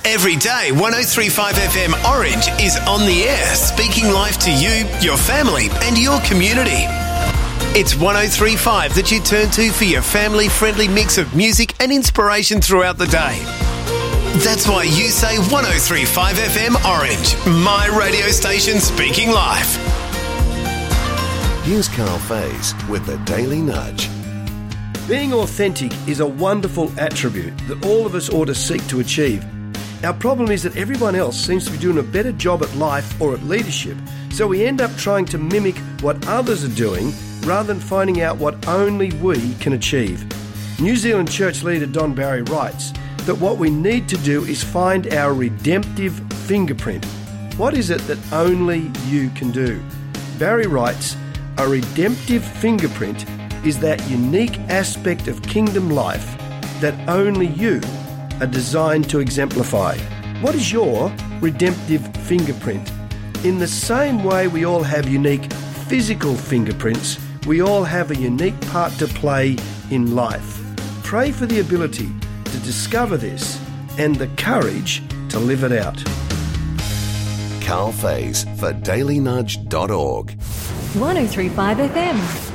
Every day, 103.5 FM Orange is on the air, speaking life to you, your family and your community. It's 103.5 that you turn to for your family-friendly mix of music and inspiration throughout the day. That's why you say 103.5 FM Orange, my radio station speaking life. Here's Carl Faze with the Daily Nudge. Being authentic is a wonderful attribute that all of us ought to seek to achieve. Our problem is that everyone else seems to be doing a better job at life or at leadership, so we end up trying to mimic what others are doing rather than finding out what only we can achieve. New Zealand church leader Don Barry writes that what we need to do is find our redemptive fingerprint. What is it that only you can do? Barry writes, a redemptive fingerprint is that unique aspect of kingdom life that only you are designed to exemplify. What is your redemptive fingerprint? In the same way we all have unique physical fingerprints, we all have a unique part to play in life. Pray for the ability to discover this and the courage to live it out. Carl Faze for dailynudge.org. 103.5 FM.